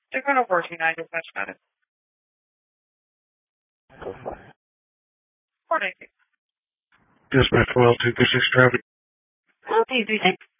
They're going to 14.9 dispatch got it. Go for it. 490. Dispatch well 236 traffic. Well, 236.